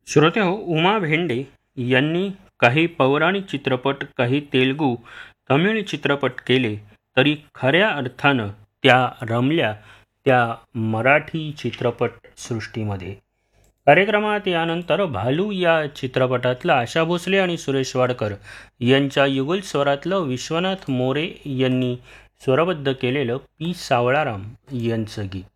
श्रोत्याहो, उमा भेंडे यांनी काही पौराणिक चित्रपट, काही तेलुगू, तमिळ चित्रपट केले, तरी खऱ्या अर्थानं त्या रमल्या त्या मराठी चित्रपटसृष्टीमध्ये. कार्यक्रमात यानंतर भालू या चित्रपटातलं आशा भोसले आणि सुरेश वाडकर यांच्या युगल स्वरातलं विश्वनाथ मोरे यांनी स्वरबद्ध केलेलं पी. सावळाराम यांचं गीत.